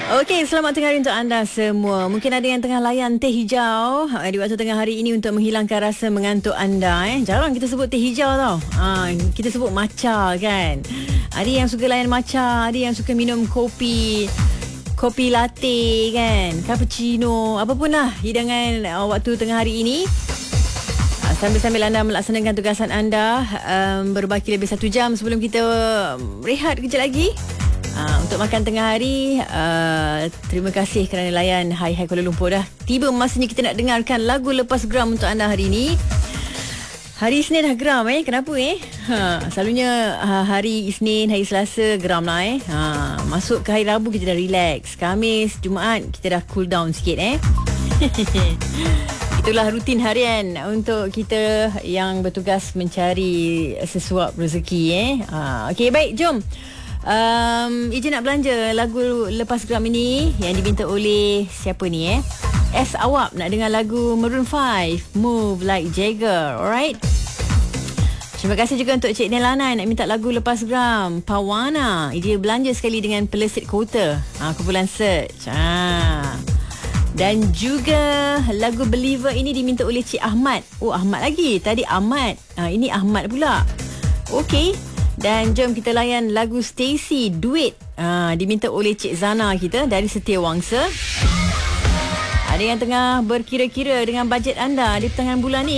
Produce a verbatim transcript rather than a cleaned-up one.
Okey, selamat tengah hari untuk anda semua. Mungkin ada yang tengah layan teh hijau di waktu tengah hari ini untuk menghilangkan rasa mengantuk anda. Eh. Jarang kita sebut teh hijau tau. Ha, kita sebut matcha kan. Ada yang suka layan matcha, ada yang suka minum kopi. Kopi latte kan, cappuccino, apa pun lah hidangan uh, waktu tengah hari ini. Uh, sambil-sambil anda melaksanakan tugasan anda, um, berbaki lebih satu jam sebelum kita um, rehat kejap lagi. Uh, untuk makan tengah hari, uh, terima kasih kerana layan Hai Hai Kuala Lumpur dah. Tiba masanya kita nak dengarkan lagu lepas geram untuk anda hari ini. Hari Isnin dah geram eh. Kenapa eh? Ha, selalunya ha, hari Isnin, hari Selasa geram lah eh. Ha, masuk ke hari Rabu kita dah relax. Khamis, Jumaat kita dah cool down sikit eh. Itulah rutin harian untuk kita yang bertugas mencari sesuap rezeki eh. Ha, okey baik, jom. Um, Ijin nak belanja lagu lepas geram ini yang diminta oleh siapa ni eh? S Awap nak dengar lagu Maroon five, Move Like Jagger. Alright. Terima kasih juga untuk Cik Nelana nak minta lagu lepas geram Pawana. Dia belanja sekali dengan Pelesit Kota. Ha, kumpulan Search. Ha. Dan juga lagu Believer ini diminta oleh Cik Ahmad. Oh, Ahmad lagi. Tadi Ahmad. Ha, ini Ahmad pula. Okey. Dan jom kita layan lagu Stacy Duit. Ha, diminta oleh Cik Zana kita dari Setia Wangsa. Ada yang tengah berkira-kira dengan bajet anda di pertengahan bulan ni.